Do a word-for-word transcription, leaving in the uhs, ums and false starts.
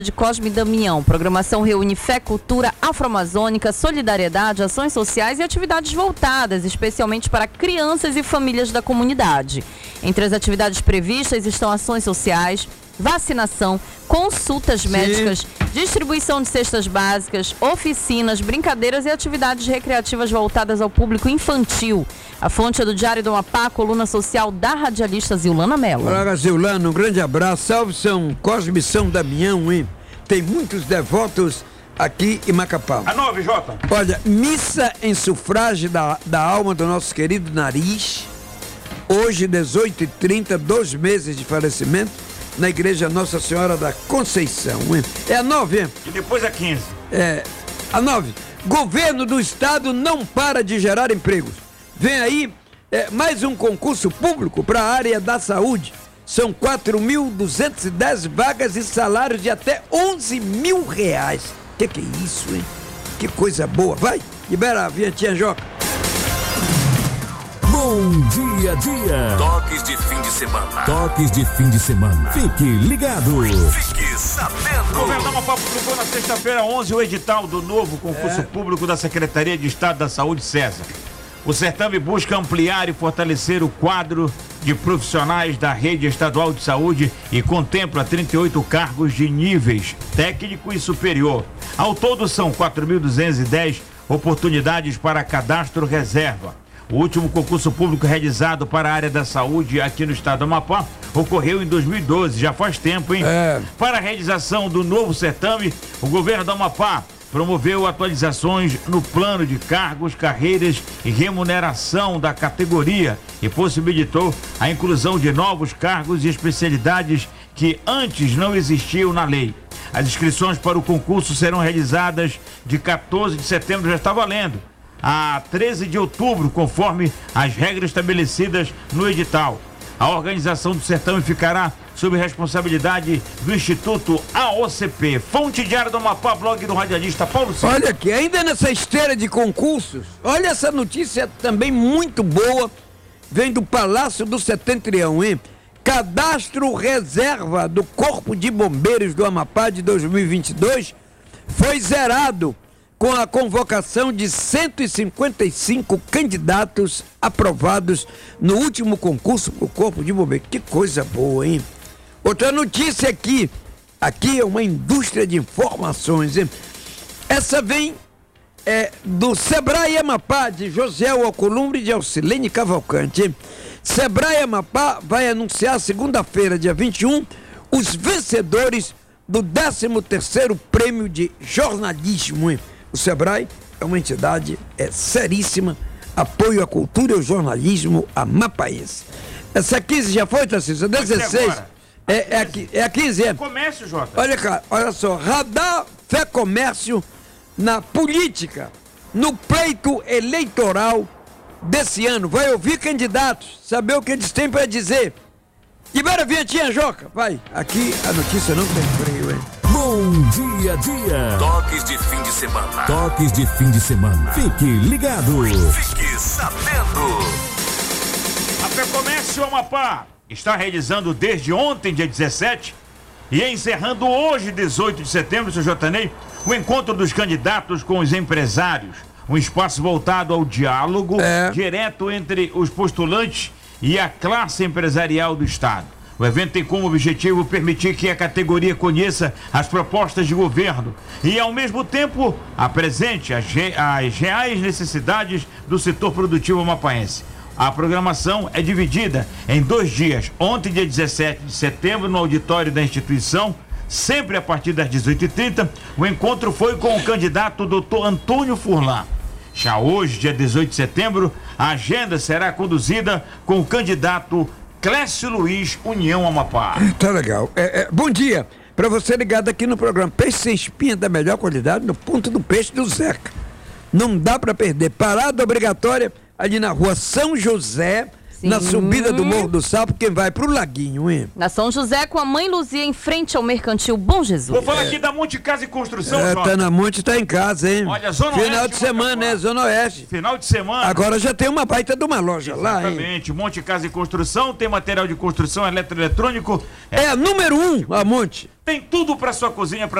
de Cosme e Damião. Programação reúne fé, cultura afro-amazônica, solidariedade, ações sociais e atividades voltadas, especialmente para crianças e famílias da comunidade. Entre as atividades previstas estão ações sociais, vacinação, consultas médicas, Sim. distribuição de cestas básicas, oficinas, brincadeiras e atividades recreativas voltadas ao público infantil. A fonte é do Diário do Amapá, coluna social da radialista Zilana Mello. Olá, Zilana, um grande abraço. Salve São Cosme e São Damião, hein? Tem muitos devotos aqui em Macapá. A nove, Jota. Olha, missa em sufrágio da, da alma do nosso querido Nariz. Hoje, dezoito e trinta, dois meses de falecimento, na igreja Nossa Senhora da Conceição. Hein? É a nove, hein? E depois a quinze. É, a nove. Governo do Estado não para de gerar empregos. Vem aí é, mais um concurso público para a área da saúde. São quatro mil duzentas e dez vagas e salários de até onze mil reais. Que que é isso, hein? Que coisa boa. Vai, libera a vinhetinha, Joca. Bom dia, dia. Toques de fim de semana. Toques de fim de semana. Fique ligado. Fique sabendo. O governo do Amapá publicou na sexta-feira onze o edital do novo concurso é. público da Secretaria de Estado da Saúde, César. O certame busca ampliar e fortalecer o quadro de profissionais da rede estadual de saúde e contempla trinta e oito cargos de níveis técnico e superior. Ao todo, são quatro mil duzentas e dez oportunidades para cadastro reserva. O último concurso público realizado para a área da saúde aqui no estado do Amapá ocorreu em dois mil e doze, já faz tempo, hein? É. Para a realização do novo certame, o governo do Amapá promoveu atualizações no plano de cargos, carreiras e remuneração da categoria e possibilitou a inclusão de novos cargos e especialidades que antes não existiam na lei. As inscrições para o concurso serão realizadas de quatorze de setembro, já está valendo, a treze de outubro, conforme as regras estabelecidas no edital. A organização do certame ficará sob responsabilidade do Instituto A O C P. Fonte Diário do Amapá, blog do radialista Paulo Silva. Olha aqui, ainda nessa esteira de concursos, olha essa notícia também muito boa, vem do Palácio do Setentrião, hein? Cadastro reserva do Corpo de Bombeiros do Amapá de dois mil e vinte e dois foi zerado com a convocação de cento e cinquenta e cinco candidatos aprovados no último concurso para o Corpo de Bombeiros. Que coisa boa, hein? Outra notícia aqui, aqui é uma indústria de informações, hein? Essa vem é, do Sebrae Amapá, de José Alcolumbre e de Alcilene Cavalcante, hein? Sebrae Amapá vai anunciar segunda-feira, dia vinte e um, os vencedores do décimo terceiro Prêmio de Jornalismo, hein? O Sebrae é uma entidade é, seríssima, apoio à cultura e ao jornalismo amapaense. Essa quinze já foi, Tarcísio? dezesseis. É, é, a, é a quinze, é. Comércio, Jota. Olha, cara, olha só. Radar Fé Comércio na política, no pleito eleitoral desse ano. Vai ouvir candidatos, saber o que eles têm para dizer. Libera a vinhetinha, Joca. Vai. Aqui a notícia não tem freio, hein? Bom dia, dia. Toques de fim de semana. Toques de fim de semana. Fique ligado. Fique sabendo. A Fé Comércio Amapá está realizando desde ontem, dia dezessete, e encerrando hoje, dezoito de setembro, seu Jotanei, o encontro dos candidatos com os empresários. Um espaço voltado ao diálogo é. direto entre os postulantes e a classe empresarial do estado. O evento tem como objetivo permitir que a categoria conheça as propostas de governo e, ao mesmo tempo, apresente as, re... as reais necessidades do setor produtivo amapaense. A programação é dividida em dois dias. Ontem, dia dezessete de setembro, no auditório da instituição, sempre a partir das dezoito e trinta, o encontro foi com o candidato doutor Antônio Furlan. Já hoje, dia dezoito de setembro, a agenda será conduzida com o candidato Clécio Luiz, União Amapá. Tá legal. É, é, bom dia. Para você ligado aqui no programa Peixe Sem Espinha da melhor qualidade, no ponto do peixe do Zeca. Não dá para perder. Parada obrigatória ali na rua São José, Sim. Na subida do Morro do Sapo, quem vai pro Laguinho, hein? Na São José com a Mãe Luzia em frente ao Mercantil Bom Jesus. Vou falar aqui da Monte Casa e Construção, É, Jota. tá na Monte, tá em casa, hein? Olha, Zona Final Oeste, de semana, né? Zona Oeste. Final de semana. Agora já tem uma baita de uma loja lá, hein? Exatamente. Monte Casa e Construção, tem material de construção, eletroeletrônico. É a número um, a Monte. Tem tudo pra sua cozinha, pra